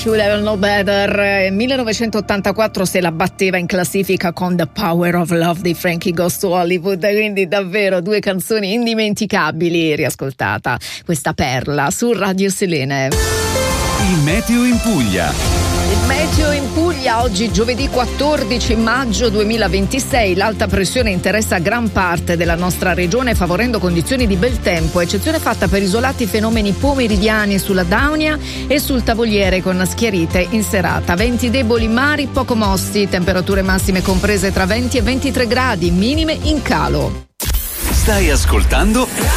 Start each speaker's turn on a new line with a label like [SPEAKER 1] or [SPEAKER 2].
[SPEAKER 1] Should Have Known Better. 1984 se la batteva in classifica con The Power of Love di Frankie Goes to Hollywood, quindi davvero due canzoni indimenticabili. Riascoltata questa perla su Radio Selene.
[SPEAKER 2] Il meteo in Puglia.
[SPEAKER 1] Il meteo in Puglia oggi giovedì 14 maggio 2026, l'alta pressione interessa gran parte della nostra regione favorendo condizioni di bel tempo, eccezione fatta per isolati fenomeni pomeridiani sulla Daunia e sul Tavoliere con schiarite in serata. Venti deboli, mari poco mossi, temperature massime comprese tra 20 e 23 gradi, minime in calo.
[SPEAKER 2] Stai ascoltando